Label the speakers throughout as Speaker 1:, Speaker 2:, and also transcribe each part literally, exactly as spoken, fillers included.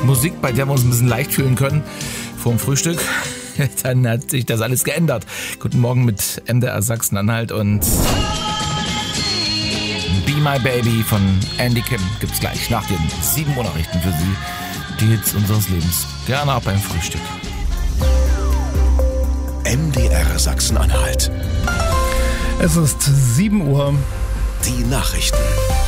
Speaker 1: Musik, bei der wir uns ein bisschen leicht fühlen können vorm Frühstück. Dann hat sich das alles geändert. Guten Morgen mit M D R Sachsen-Anhalt und Be My Baby von Andy Kim gibt's gleich nach den sieben Uhr Nachrichten für Sie. Die Hits unseres Lebens. Gerne auch beim Frühstück.
Speaker 2: M D R Sachsen-Anhalt.
Speaker 3: Es ist sieben Uhr.
Speaker 2: Die Nachrichten.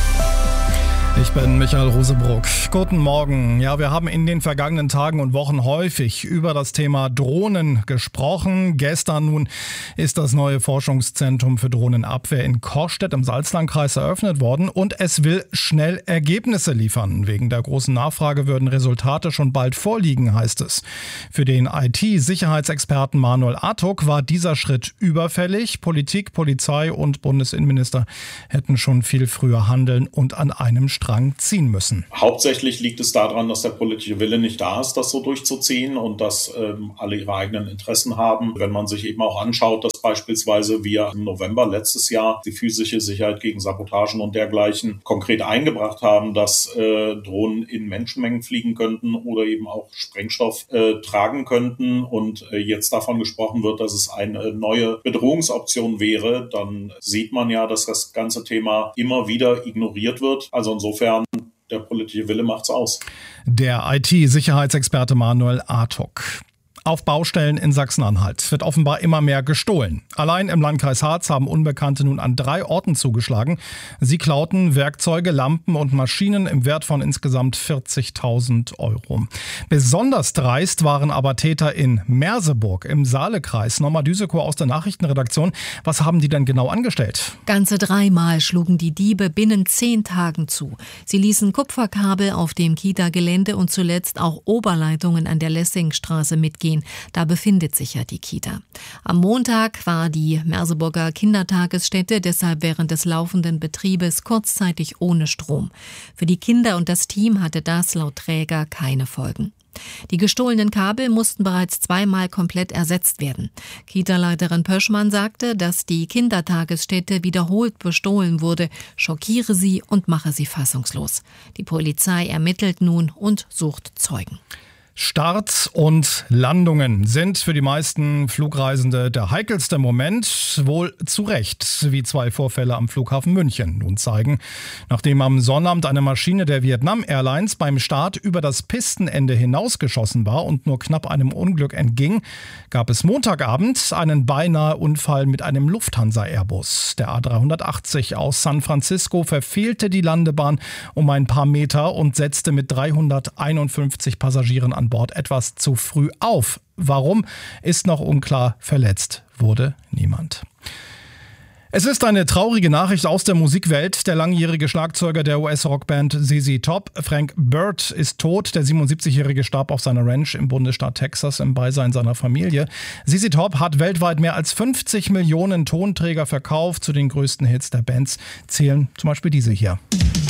Speaker 3: Ich bin Michael Rosebruck. Guten Morgen. Ja, wir haben in den vergangenen Tagen und Wochen häufig über das Thema Drohnen gesprochen. Gestern nun ist das neue Forschungszentrum für Drohnenabwehr in Coschstedt im Salzlandkreis eröffnet worden und es will schnell Ergebnisse liefern. Wegen der großen Nachfrage würden Resultate schon bald vorliegen, heißt es. Für den I T-Sicherheitsexperten Manuel Artuk war dieser Schritt überfällig. Politik, Polizei und Bundesinnenminister hätten schon viel früher handeln und an einem Strang ziehen müssen.
Speaker 4: Hauptsächlich liegt es daran, dass der politische Wille nicht da ist, das so durchzuziehen und dass ähm, alle ihre eigenen Interessen haben. Wenn man sich eben auch anschaut, dass beispielsweise wir im November letztes Jahr die physische Sicherheit gegen Sabotagen und dergleichen konkret eingebracht haben, dass äh, Drohnen in Menschenmengen fliegen könnten oder eben auch Sprengstoff äh, tragen könnten und äh, jetzt davon gesprochen wird, dass es eine neue Bedrohungsoption wäre, dann sieht man ja, dass das ganze Thema immer wieder ignoriert wird. Also insofern Insofern, der politische Wille macht's aus.
Speaker 3: Der I T-Sicherheitsexperte Manuel Artuk. Auf Baustellen in Sachsen-Anhalt wird offenbar immer mehr gestohlen. Allein im Landkreis Harz haben Unbekannte nun an drei Orten zugeschlagen. Sie klauten Werkzeuge, Lampen und Maschinen im Wert von insgesamt vierzigtausend Euro. Besonders dreist waren aber Täter in Merseburg im Saalekreis. Norma Düsekow aus der Nachrichtenredaktion. Was haben die denn genau angestellt?
Speaker 5: Ganze dreimal schlugen die Diebe binnen zehn Tagen zu. Sie ließen Kupferkabel auf dem Kita-Gelände und zuletzt auch Oberleitungen an der Lessingstraße mitgehen. Da befindet sich ja die Kita. Am Montag war die Merseburger Kindertagesstätte deshalb während des laufenden Betriebes kurzzeitig ohne Strom. Für die Kinder und das Team hatte das laut Träger keine Folgen. Die gestohlenen Kabel mussten bereits zweimal komplett ersetzt werden. Kita-Leiterin Pöschmann sagte, dass die Kindertagesstätte wiederholt bestohlen wurde, schockiere sie und mache sie fassungslos. Die Polizei ermittelt nun und sucht Zeugen.
Speaker 3: Starts und Landungen sind für die meisten Flugreisende der heikelste Moment, wohl zu Recht, wie zwei Vorfälle am Flughafen München nun zeigen. Nachdem am Sonnabend eine Maschine der Vietnam Airlines beim Start über das Pistenende hinausgeschossen war und nur knapp einem Unglück entging, gab es Montagabend einen beinahe Unfall mit einem Lufthansa-Airbus. Der A dreihundertachtzig aus San Francisco verfehlte die Landebahn um ein paar Meter und setzte mit dreihunderteinundfünfzig Passagieren an Bord etwas zu früh auf. Warum, ist noch unklar. Verletzt wurde niemand. Es ist eine traurige Nachricht aus der Musikwelt. Der langjährige Schlagzeuger der U S-Rockband Z Z Top, Frank Bird, ist tot. Der siebenundsiebzigjährige starb auf seiner Ranch im Bundesstaat Texas im Beisein seiner Familie. Z Z Top hat weltweit mehr als fünfzig Millionen Tonträger verkauft. Zu den größten Hits der Bands zählen zum Beispiel diese hier.